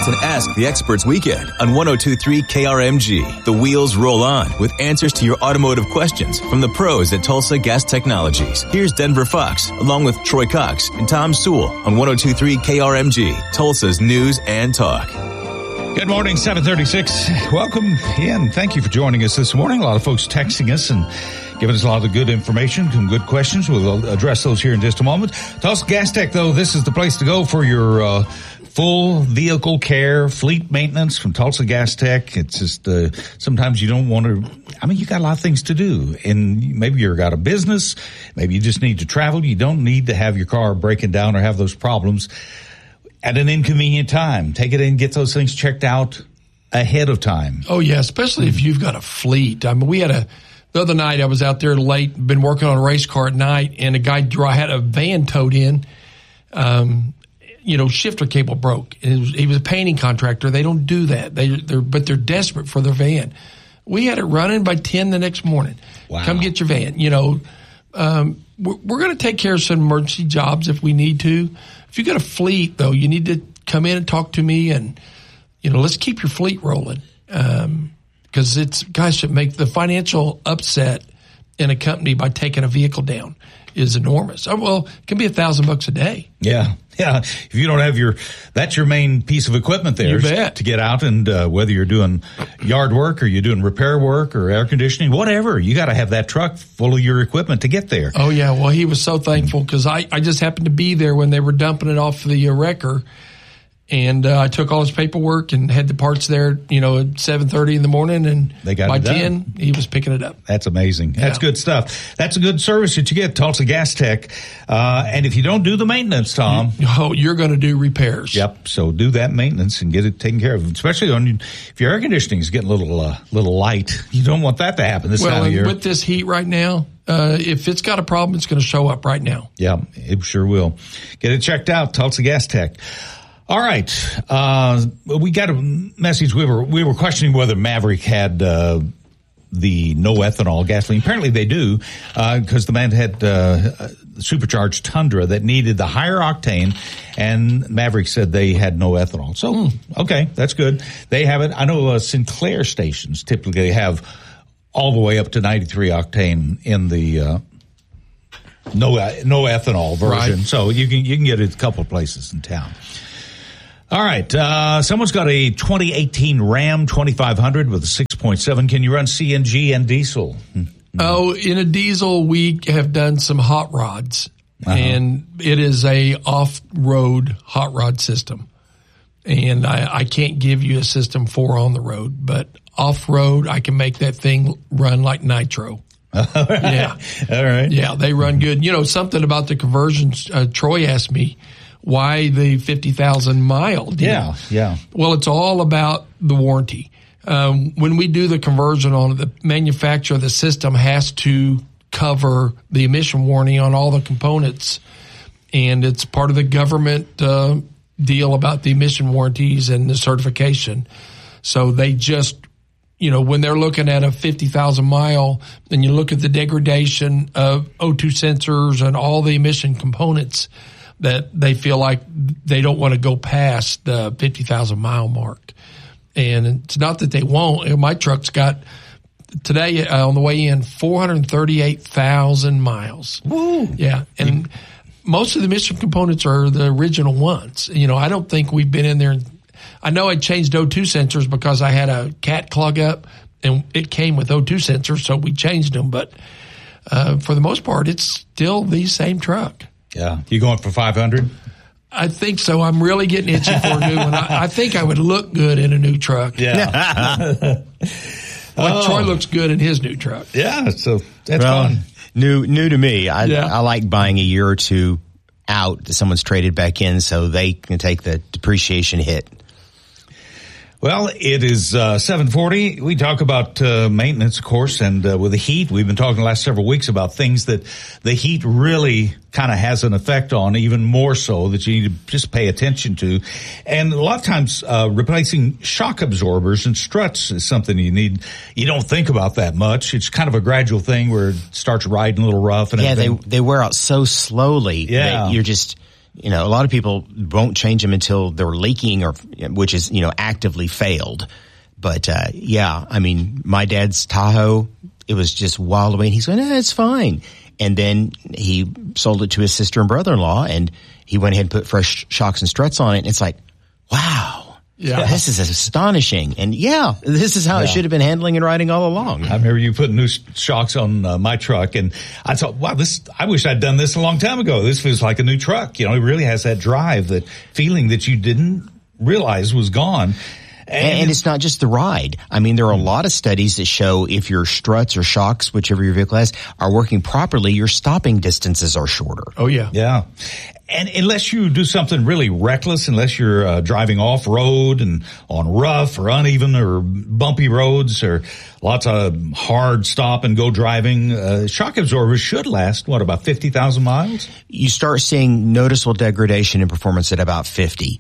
an Ask the Experts weekend on 102.3 KRMG. The wheels roll on with answers to your automotive questions from the pros at Tulsa Gas Technologies. Here's Denver Fox, along with Troy Cox and Tom Sewell on 102.3 KRMG, Tulsa's News and Talk. Good morning, 7:36. Welcome in. Thank you for joining us this morning. A lot of folks texting us and giving us a lot of good information, some good questions. We'll address those here in just a moment. Tulsa Gas Tech, though, this is the place to go for your full vehicle care, fleet maintenance from Tulsa Gas Tech. It's just sometimes you don't want to, you got a lot of things to do. And maybe you've got a business. Maybe you just need to travel. You don't need to have your car breaking down or have those problems at an inconvenient time. Take it in, get those things checked out ahead of time. Oh, yeah, especially if you've got a fleet. The other night I was out there late, been working on a race car at night, and a guy had a van towed in. Shifter cable broke. He was a painting contractor. They don't do that. But they're desperate for their van. We had it running by 10 the next morning. Wow. Come get your van. We're going to take care of some emergency jobs if we need to. If you got a fleet, though, you need to come in and talk to me, and let's keep your fleet rolling. Because should make the financial upset in a company by taking a vehicle down is enormous. It can be $1,000 a day. Yeah. If you don't have that's your main piece of equipment there to get out, and whether you're doing yard work or you're doing repair work or air conditioning, whatever, you got to have that truck full of your equipment to get there. Oh yeah. Well, he was so thankful because I just happened to be there when they were dumping it off the wrecker. And I took all his paperwork and had the parts there, at 7:30 in the morning, and they got by it done. 10, he was picking it up. That's amazing. That's good stuff. That's a good service that you get, Tulsa Gas Tech. And if you don't do the maintenance, Tom, you're going to do repairs. Yep. So do that maintenance and get it taken care of, especially if your air conditioning is getting a little light. You don't want that to happen this time of year. With this heat right now, if it's got a problem, it's going to show up right now. Yeah, it sure will. Get it checked out, Tulsa Gas Tech. All right. We got a message. We were questioning whether Maverick had the no ethanol gasoline. Apparently they do, because the man had supercharged Tundra that needed the higher octane, and Maverick said they had no ethanol. So, okay, that's good. They have it. I know Sinclair stations typically have all the way up to 93 octane in the no ethanol version. Right. So you can get it a couple of places in town. All right. Someone's got a 2018 Ram 2500 with a 6.7. Can you run CNG and diesel? Oh, in a diesel, we have done some hot rods, and it is a off-road hot rod system. And I can't give you a system for on the road, but off-road, I can make that thing run like nitro. Yeah. All right. Yeah, they run good. Something about the conversions, Troy asked me, why the 50,000 mile deal? Yeah. Well, it's all about the warranty. When we do the conversion on it, the manufacturer of the system has to cover the emission warning on all the components, and it's part of the government deal about the emission warranties and the certification. So they just, when they're looking at a 50,000 mile, and you look at the degradation of O2 sensors and all the emission components, that they feel like they don't want to go past the 50,000 mile mark. And it's not that they won't. My truck's got today on the way in 438,000 miles. Woo. Yeah. And most of the emission components are the original ones. I don't think we've been in there. I know I changed O2 sensors because I had a cat clog up and it came with O2 sensors. So we changed them. But, for the most part, it's still the same truck. Yeah. You going for 500? I think so. I'm really getting itchy for a new one. I think I would look good in a new truck. Yeah. Troy looks good in his new truck. Yeah. So that's fun. New to me. I like buying a year or two out that someone's traded back in so they can take the depreciation hit. Well, it is 7:40. We talk about maintenance, of course, and with the heat, we've been talking the last several weeks about things that the heat really kind of has an effect on, even more so, that you need to just pay attention to. And a lot of times, replacing shock absorbers and struts is something you need. You don't think about that much. It's kind of a gradual thing where it starts riding a little rough and everything. They wear out so slowly that You know, a lot of people won't change them until they're leaking which is, actively failed. But, I mean, my dad's Tahoe, it was just wild away. And he's going, it's fine. And then he sold it to his sister and brother-in-law, and he went ahead and put fresh shocks and struts on it. And it's like, wow. Yeah, this is astonishing. And this is how it should have been handling and riding all along. I remember you putting new shocks on my truck, and I thought, wow, I wish I'd done this a long time ago. This feels like a new truck. It really has that drive, that feeling that you didn't realize was gone. And it's not just the ride. I mean, there are a lot of studies that show if your struts or shocks, whichever your vehicle has, are working properly, your stopping distances are shorter. Oh, yeah. Yeah. And unless you do something really reckless, unless you're driving off-road and on rough or uneven or bumpy roads or lots of hard stop-and-go driving, shock absorbers should last, about 50,000 miles? You start seeing noticeable degradation in performance at about 50.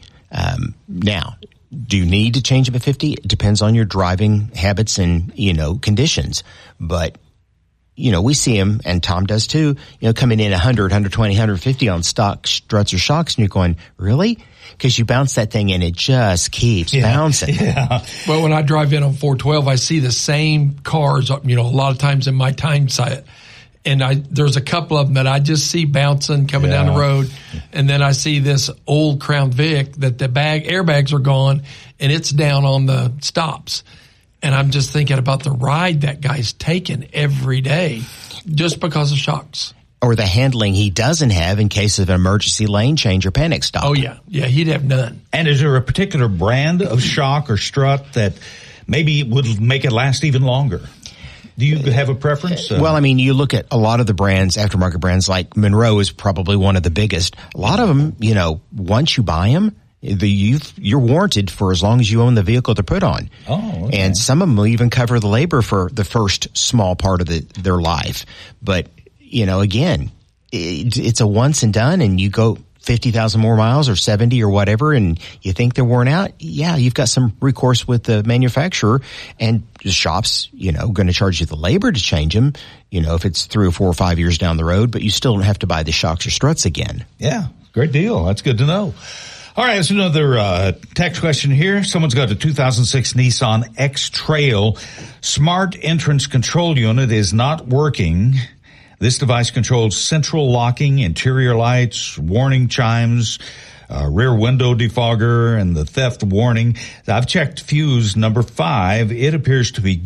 Now, do you need to change them at 50? It depends on your driving habits and, conditions. But, we see them, and Tom does too, coming in 100, 120, 150 on stock struts or shocks, and you're going, really? Because you bounce that thing and it just keeps bouncing. Yeah. Well, when I drive in on 412, I see the same cars, a lot of times in my time sight. And there's a couple of them that I just see bouncing coming down the road. And then I see this old Crown Vic that the airbags are gone and it's down on the stops. And I'm just thinking about the ride that guy's taking every day just because of shocks. Or the handling he doesn't have in case of an emergency lane change or panic stop. Oh, yeah. Yeah, he'd have none. And is there a particular brand of shock or strut that maybe would make it last even longer? Do you have a preference? Well, I mean, you look at a lot of the brands, aftermarket brands, like Monroe is probably one of the biggest. A lot of them, once you buy them, you're warranted for as long as you own the vehicle they're put on. Oh, okay. And some of them will even cover the labor for the first small part of their life. But, again, it's a once and done, and you go 50,000 more miles or 70 or whatever, and you think they're worn out, you've got some recourse with the manufacturer, and the shop's, going to charge you the labor to change them, if it's 3 or 4 or 5 years down the road, but you still don't have to buy the shocks or struts again. Yeah, great deal. That's good to know. All right, there's another text question here. Someone's got a 2006 Nissan X-Trail. Smart entrance control unit is not working. This device controls central locking, interior lights, warning chimes, rear window defogger, and the theft warning. I've checked fuse number 5. It appears to be